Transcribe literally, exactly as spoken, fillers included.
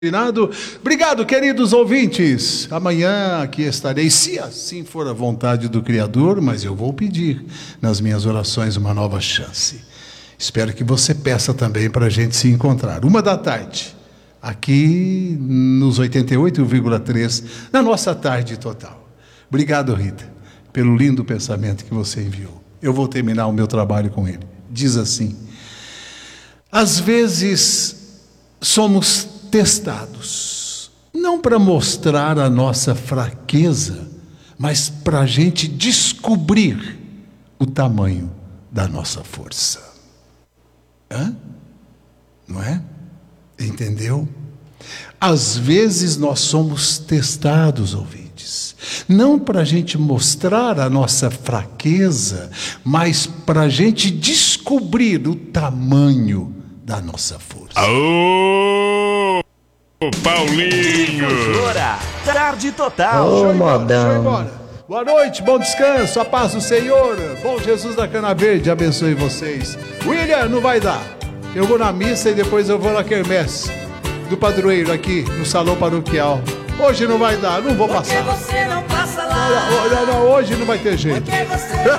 Combinado? Obrigado, queridos ouvintes. Amanhã aqui estarei, se assim for a vontade do Criador, mas eu vou pedir nas minhas orações uma nova chance. Espero que você peça também para a gente se encontrar. Uma da tarde, aqui nos oitenta e oito vírgula três, na nossa tarde total. Obrigado, Rita, pelo lindo pensamento que você enviou. Eu vou terminar o meu trabalho com ele. Diz assim: às vezes somos testados, não para mostrar a nossa fraqueza, mas para a gente descobrir o tamanho da nossa força. Hã? Não é? Entendeu? Às vezes nós somos testados, ouvintes, não para a gente mostrar a nossa fraqueza, mas para a gente descobrir o tamanho da nossa força. Aô, Paulinho! Difusora, tarde total. Ô, Show modão. Boa noite, bom descanso, a paz do Senhor. Bom Jesus da Cana Verde, abençoe vocês. William, não vai dar. Eu vou na missa e depois eu vou na quermesse do padroeiro aqui no salão paroquial. Hoje não vai dar, não vou passar. Porque você não passa lá. Não, não, não, hoje não vai ter jeito. Porque você